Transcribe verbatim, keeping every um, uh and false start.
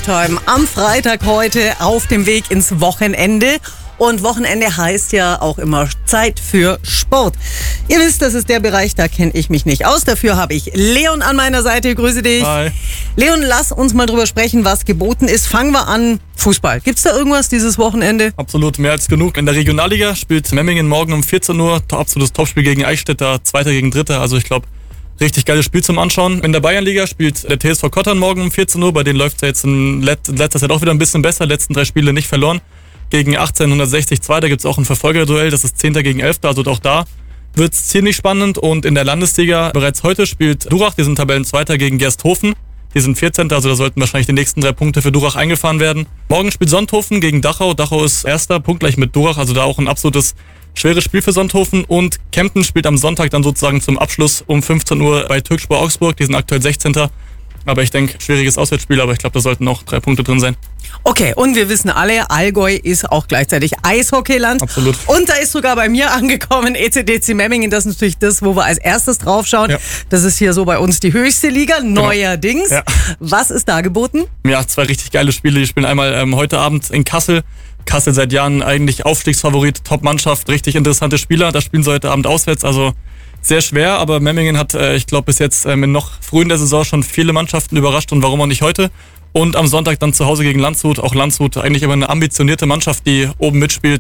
Sporttime am Freitag heute auf dem Weg ins Wochenende. Und Wochenende heißt ja auch immer Zeit für Sport. Ihr wisst, das ist der Bereich, da kenne ich mich nicht aus. Dafür habe ich Leon an meiner Seite. Grüße dich. Hi. Leon, lass uns mal drüber sprechen, was geboten ist. Fangen wir an. Fußball. Gibt's da irgendwas dieses Wochenende? Absolut, mehr als genug. In der Regionalliga spielt Memmingen morgen um vierzehn Uhr. Absolutes Topspiel gegen Eichstätter, Zweiter gegen Dritter. Also ich glaube, richtig geiles Spiel zum Anschauen. In der Bayernliga spielt der T S V Kottern morgen um vierzehn Uhr. Bei denen läuft es ja jetzt in letzter Zeit auch wieder ein bisschen besser. Letzten drei Spiele nicht verloren. Gegen achtzehnhundertsechzig zwei, da gibt es auch ein Verfolgerduell. Das ist Zehnter gegen Elfter. Also auch da wird es ziemlich spannend. Und in der Landesliga bereits heute spielt Durach. Die sind Tabellenzweiter gegen Gersthofen. Die sind vierzehnter. Also da sollten wahrscheinlich die nächsten drei Punkte für Durach eingefahren werden. Morgen spielt Sonthofen gegen Dachau. Dachau ist Erster, punktgleich mit Durach. Also da auch ein absolutes schweres Spiel für Sonthofen. Und Kempten spielt am Sonntag dann sozusagen zum Abschluss um fünfzehn Uhr bei Türkspor Augsburg. Die sind aktuell sechzehnter. Aber ich denke, schwieriges Auswärtsspiel, aber ich glaube, da sollten noch drei Punkte drin sein. Okay, und wir wissen alle, Allgäu ist auch gleichzeitig Eishockeyland. Absolut. Und da ist sogar bei mir angekommen, E C D C Memmingen. Das ist natürlich das, wo wir als erstes draufschauen. Ja. Das ist hier so bei uns die höchste Liga, neuerdings. Genau. Ja. Was ist da geboten? Ja, zwei richtig geile Spiele. Die spielen einmal ähm, heute Abend in Kassel. Kassel seit Jahren eigentlich Aufstiegsfavorit, Top-Mannschaft, richtig interessante Spieler. Da spielen sie heute Abend auswärts, also sehr schwer, aber Memmingen hat, äh, ich glaube, bis jetzt ähm, noch früh in der Saison schon viele Mannschaften überrascht und warum auch nicht heute. Und am Sonntag dann zu Hause gegen Landshut. Auch Landshut eigentlich immer eine ambitionierte Mannschaft, die oben mitspielt.